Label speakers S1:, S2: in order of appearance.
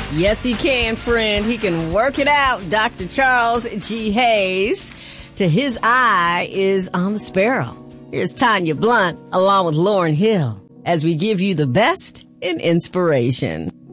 S1: Yes, he can, friend. He can work it out. Dr. Charles G. Hayes. To his eye is on the sparrow. Here's Tanya Blunt along with Lauryn Hill as we give you the best in inspiration.